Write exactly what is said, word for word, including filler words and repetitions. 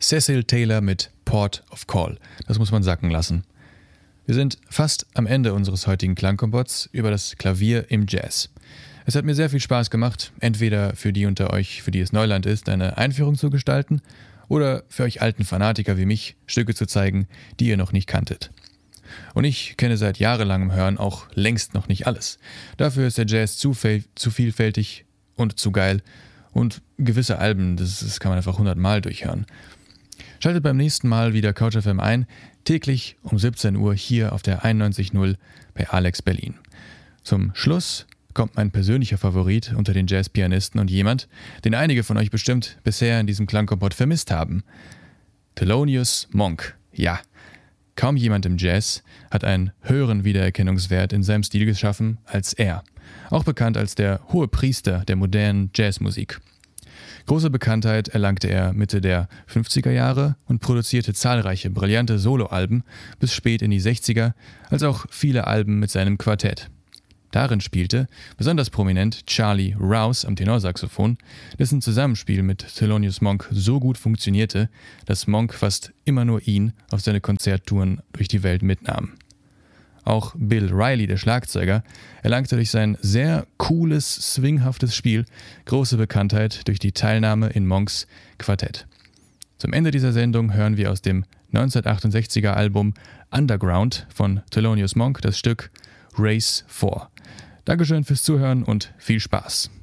Cecil Taylor mit Port of Call. Das muss man sacken lassen. Wir sind fast am Ende unseres heutigen Klangkompotts über das Klavier im Jazz. Es hat mir sehr viel Spaß gemacht, entweder für die unter euch, für die es Neuland ist, eine Einführung zu gestalten oder für euch alten Fanatiker wie mich Stücke zu zeigen, die ihr noch nicht kanntet. Und ich kenne seit jahrelangem Hören auch längst noch nicht alles. Dafür ist der Jazz zu, fel- zu vielfältig und zu geil. Und gewisse Alben, das, das kann man einfach hundertmal durchhören. Schaltet beim nächsten Mal wieder Couch F M ein, täglich um siebzehn Uhr hier auf der einundneunzig Komma null bei Alex Berlin. Zum Schluss kommt mein persönlicher Favorit unter den Jazzpianisten und jemand, den einige von euch bestimmt bisher in diesem Klangkompott vermisst haben. Thelonious Monk. Ja, kaum jemand im Jazz hat einen höheren Wiedererkennungswert in seinem Stil geschaffen als er. Auch bekannt als der hohe Priester der modernen Jazzmusik. Große Bekanntheit erlangte er Mitte der fünfziger Jahre und produzierte zahlreiche brillante Soloalben bis spät in die sechziger, als auch viele Alben mit seinem Quartett. Darin spielte besonders prominent Charlie Rouse am Tenorsaxophon, dessen Zusammenspiel mit Thelonious Monk so gut funktionierte, dass Monk fast immer nur ihn auf seine Konzerttouren durch die Welt mitnahm. Auch Bill Riley, der Schlagzeuger, erlangte durch sein sehr cooles, swinghaftes Spiel große Bekanntheit durch die Teilnahme in Monks Quartett. Zum Ende dieser Sendung hören wir aus dem neunzehnhundertachtundsechziger Album Underground von Thelonious Monk das Stück Race vier. Dankeschön fürs Zuhören und viel Spaß.